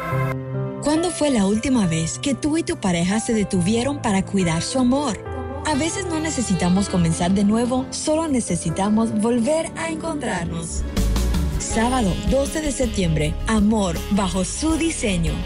¿Cuándo fue la última vez que tú y tu pareja se detuvieron para cuidar su amor? A veces no necesitamos comenzar de nuevo, solo necesitamos volver a encontrarnos. Sábado 12 de septiembre, Amor bajo su diseño.